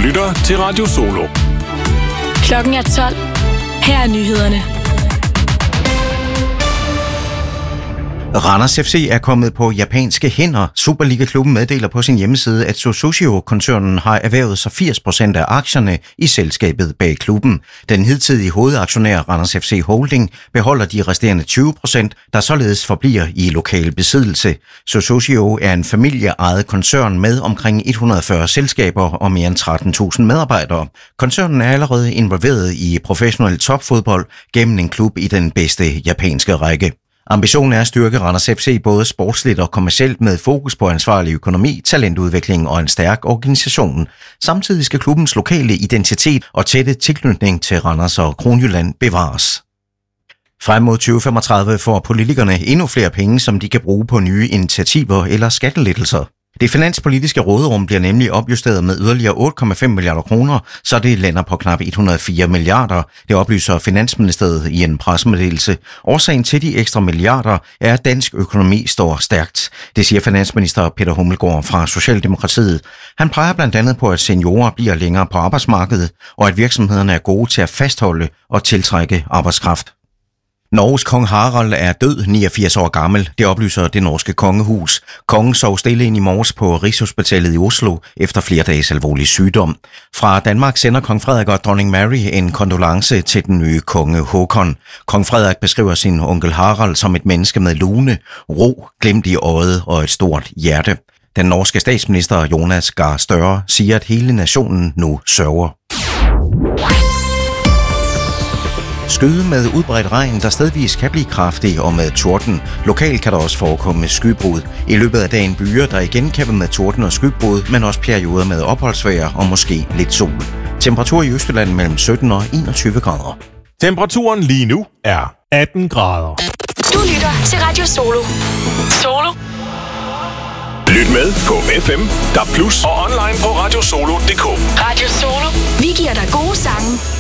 lytter til Radio Solo. Klokken er 12. Her er nyhederne. Randers FC er kommet på japanske hænder. Superliga-klubben meddeler på sin hjemmeside, at Sosushio-koncernen har erhvervet sig 80% af aktierne i selskabet bag klubben. Den hidtidige hovedaktionær Randers FC Holding beholder de resterende 20%, der således forbliver i lokal besiddelse. Sosushio er en familieejet koncern med omkring 140 selskaber og mere end 13.000 medarbejdere. Koncernen er allerede involveret i professionel topfodbold gennem en klub i den bedste japanske række. Ambitionen er at styrke Randers FC både sportsligt og kommercielt med fokus på ansvarlig økonomi, talentudvikling og en stærk organisation. Samtidig skal klubbens lokale identitet og tætte tilknytning til Randers og Kronjylland bevares. Frem mod 2035 får politikerne endnu flere penge, som de kan bruge på nye initiativer eller skattelettelser. Det finanspolitiske råderum bliver nemlig opjusteret med yderligere 8,5 milliarder kroner, så det lander på knap 104 milliarder. Det oplyser Finansministeriet i en pressemeddelelse. Årsagen til de ekstra milliarder er, at dansk økonomi står stærkt. Det siger finansminister Peter Hummelgaard fra Socialdemokratiet. Han peger blandt andet på, at seniorer bliver længere på arbejdsmarkedet, og at virksomhederne er gode til at fastholde og tiltrække arbejdskraft. Norges kong Harald er død, 89 år gammel. Det oplyser det norske kongehus. Kongen sov stille ind i morges på Rigshospitalet i Oslo efter flere dages alvorlig sygdom. Fra Danmark sender kong Frederik og dronning Mary en kondolence til den nye konge Håkon. Kong Frederik beskriver sin onkel Harald som et menneske med lune, ro, glimt i øjet og et stort hjerte. Den norske statsminister Jonas Gahr Støre siger, at hele nationen nu sørger. Skyde med udbredt regn, der stedvis kan blive kraftig og med torden. Lokalt kan der også forekomme skybrud. I løbet af dagen byer, der igen kan være med torden og skybrud, men også perioder med opholdsvejr og måske lidt sol. Temperatur i Østjylland mellem 17 og 21 grader. Temperaturen lige nu er 18 grader. Du lytter til Radio Solo. Solo. Lyt med på FM, DAB+ og online på radiosolo.dk. Radio Solo. Vi giver dig gode sange